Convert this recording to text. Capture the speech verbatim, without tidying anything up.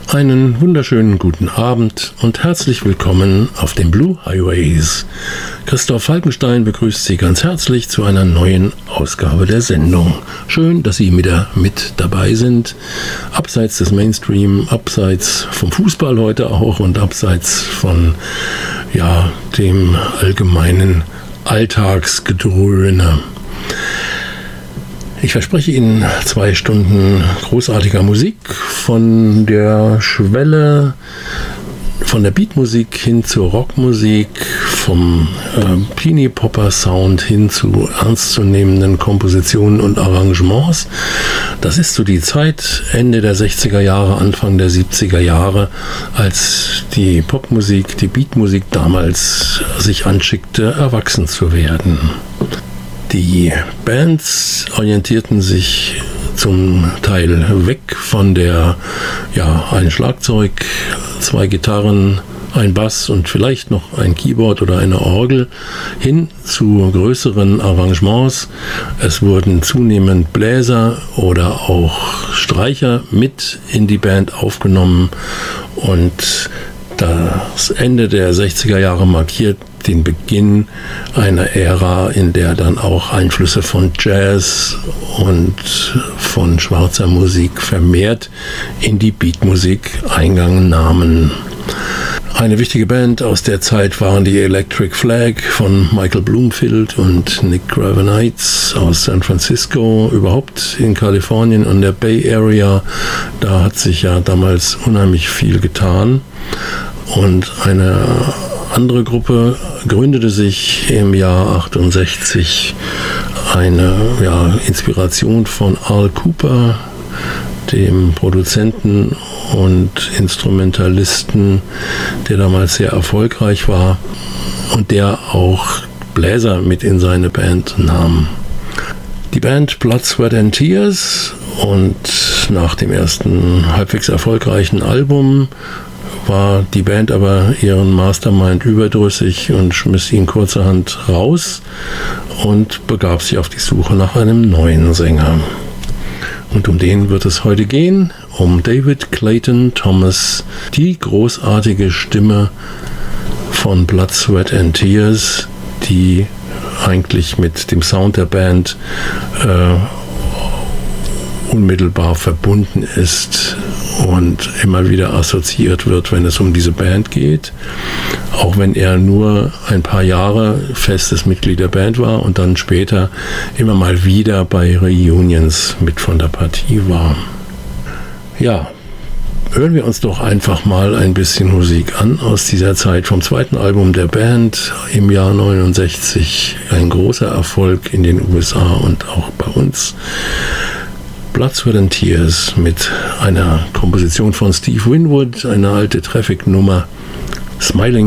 Einen wunderschönen guten Abend und herzlich willkommen auf den Blue Highways. Christoph Falkenstein begrüßt Sie ganz herzlich zu einer neuen Ausgabe der Sendung. Schön, dass Sie wieder mit dabei sind. Abseits des Mainstream, abseits vom Fußball heute auch und abseits von ja, dem allgemeinen Alltagsgedröhne. Ich verspreche Ihnen zwei Stunden großartiger Musik von der Schwelle, von der Beatmusik hin zur Rockmusik, vom äh, Teenie-Popper-Sound hin zu ernstzunehmenden Kompositionen und Arrangements. Das ist so die Zeit, Ende der sechziger Jahre, Anfang der siebziger Jahre, als die Popmusik, die Beatmusik damals sich anschickte, erwachsen zu werden. Die Bands orientierten sich zum Teil weg von der, ja, ein Schlagzeug, zwei Gitarren, ein Bass und vielleicht noch ein Keyboard oder eine Orgel hin zu größeren Arrangements. Es wurden zunehmend Bläser oder auch Streicher mit in die Band aufgenommen und das Ende der sechziger Jahre markiert den Beginn einer Ära, in der dann auch Einflüsse von Jazz und von schwarzer Musik vermehrt in die Beatmusik Eingang nahmen. Eine wichtige Band aus der Zeit waren die Electric Flag von Michael Bloomfield und Nick Gravenites aus San Francisco, überhaupt in Kalifornien und der Bay Area. Da hat sich ja damals unheimlich viel getan. Und eine andere Gruppe gründete sich im Jahr achtundsechzig, eine ja, Inspiration von Al Kooper, dem Produzenten und Instrumentalisten, der damals sehr erfolgreich war und der auch Bläser mit in seine Band nahm. Die Band Blood, Sweat and Tears, und nach dem ersten halbwegs erfolgreichen Album war die Band aber ihren Mastermind überdrüssig und schmiss ihn kurzerhand raus und begab sich auf die Suche nach einem neuen Sänger. Und um den wird es heute gehen, um David Clayton Thomas, die großartige Stimme von Blood, Sweat and Tears, die eigentlich mit dem Sound der Band äh, unmittelbar verbunden ist und immer wieder assoziiert wird, wenn es um diese Band geht. Auch wenn er nur ein paar Jahre festes Mitglied der Band war und dann später immer mal wieder bei Reunions mit von der Partie war. Ja, hören wir uns doch einfach mal ein bisschen Musik an aus dieser Zeit vom zweiten Album der Band im Jahr neunundsechzig. Ein großer Erfolg in den U S A und auch bei uns. Blood, Sweat and Tears mit einer Komposition von Steve Winwood, eine alte Traffic-Nummer, Smiling